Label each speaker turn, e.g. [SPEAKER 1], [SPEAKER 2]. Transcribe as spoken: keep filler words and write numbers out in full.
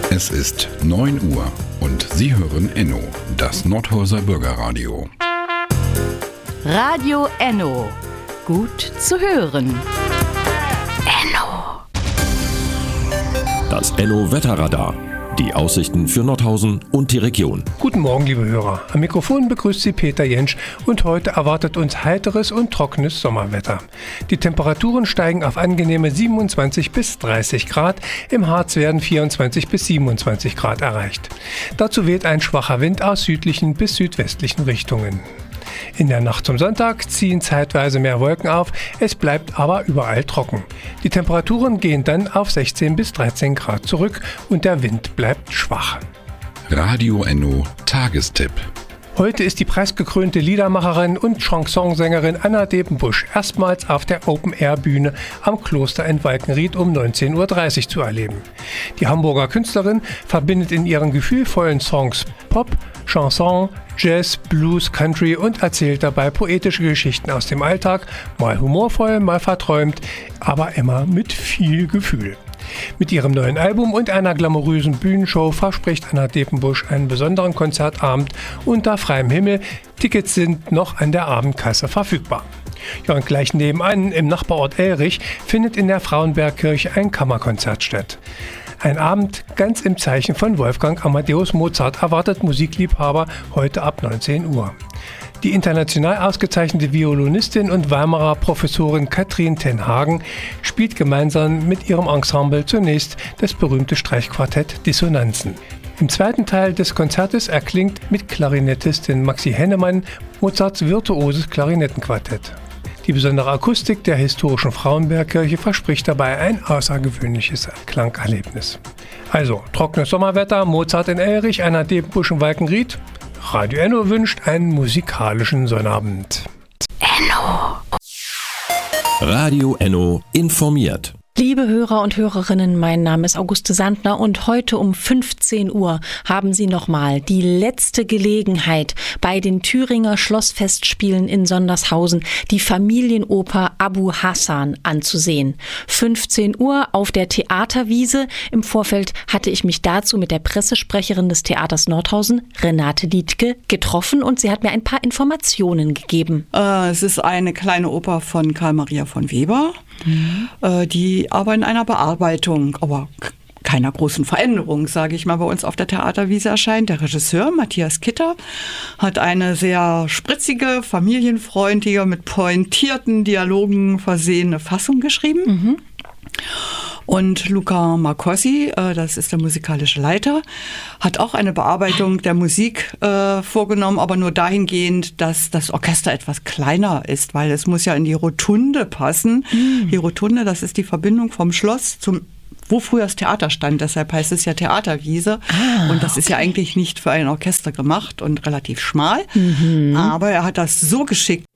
[SPEAKER 1] Es ist neun Uhr und Sie hören Enno, das Nordhauser Bürgerradio.
[SPEAKER 2] Radio Enno. Gut zu hören. Enno.
[SPEAKER 3] Das Enno-Wetterradar. Die Aussichten für Nordhausen und die Region.
[SPEAKER 4] Guten Morgen, liebe Hörer. Am Mikrofon begrüßt Sie Peter Jentsch und heute erwartet uns heiteres und trockenes Sommerwetter. Die Temperaturen steigen auf angenehme siebenundzwanzig bis dreißig Grad. Im Harz werden vierundzwanzig bis siebenundzwanzig Grad erreicht. Dazu weht ein schwacher Wind aus südlichen bis südwestlichen Richtungen. In der Nacht zum Sonntag ziehen zeitweise mehr Wolken auf, es bleibt aber überall trocken. Die Temperaturen gehen dann auf sechzehn bis dreizehn Grad zurück und der Wind bleibt schwach.
[SPEAKER 1] Radio Enno Tagestipp.
[SPEAKER 4] Heute ist die preisgekrönte Liedermacherin und Chansonsängerin Anna Depenbusch erstmals auf der Open-Air-Bühne am Kloster in Walkenried um neunzehn Uhr dreißig zu erleben. Die Hamburger Künstlerin verbindet in ihren gefühlvollen Songs Pop, Chanson, Jazz, Blues, Country und erzählt dabei poetische Geschichten aus dem Alltag, mal humorvoll, mal verträumt, aber immer mit viel Gefühl. Mit ihrem neuen Album und einer glamourösen Bühnenshow verspricht Anna Depenbusch einen besonderen Konzertabend unter freiem Himmel. Tickets sind noch an der Abendkasse verfügbar. Ja, und gleich nebenan im Nachbarort Elrich findet in der Frauenbergkirche ein Kammerkonzert statt. Ein Abend ganz im Zeichen von Wolfgang Amadeus Mozart erwartet Musikliebhaber heute ab neunzehn Uhr. Die international ausgezeichnete Violinistin und Weimarer Professorin Katrin ten Hagen spielt gemeinsam mit ihrem Ensemble zunächst das berühmte Streichquartett Dissonanzen. Im zweiten Teil des Konzertes erklingt mit Klarinettistin Maxi Hennemann Mozarts virtuoses Klarinettenquartett. Die besondere Akustik der historischen Frauenbergkirche verspricht dabei ein außergewöhnliches Klangerlebnis. Also, trockenes Sommerwetter, Mozart in Elrich, Anna Depenbusch in Walkenried. Radio Enno wünscht einen musikalischen Sonnabend.
[SPEAKER 2] Enno.
[SPEAKER 3] Radio Enno informiert.
[SPEAKER 5] Liebe Hörer und Hörerinnen, mein Name ist Auguste Sandner und heute um fünfzehn Uhr haben Sie nochmal die letzte Gelegenheit, bei den Thüringer Schlossfestspielen in Sondershausen die Familienoper Abu Hassan anzusehen. fünfzehn Uhr auf der Theaterwiese. Im Vorfeld hatte ich mich dazu mit der Pressesprecherin des Theaters Nordhausen, Renate Dietke, getroffen und sie hat mir ein paar Informationen gegeben.
[SPEAKER 6] Äh, es ist eine kleine Oper von Karl Maria von Weber. Mhm. Äh, die aber in einer Bearbeitung, aber keiner großen Veränderung, sage ich mal, bei uns auf der Theaterwiese erscheint. Der Regisseur Matthias Kitter hat eine sehr spritzige, familienfreundliche, mit pointierten Dialogen versehene Fassung geschrieben. Mhm. Und Luca Marcosi, äh, das ist der musikalische Leiter, hat auch eine Bearbeitung der Musik äh, vorgenommen, aber nur dahingehend, dass das Orchester etwas kleiner ist, weil es muss ja in die Rotunde passen. Mhm. Die Rotunde, das ist die Verbindung vom Schloss zum wo früher das Theater stand, deshalb heißt es ja Theaterwiese. Ah, und das okay. ist ja eigentlich nicht für ein Orchester gemacht und relativ schmal. Mhm. Aber er hat das so geschickt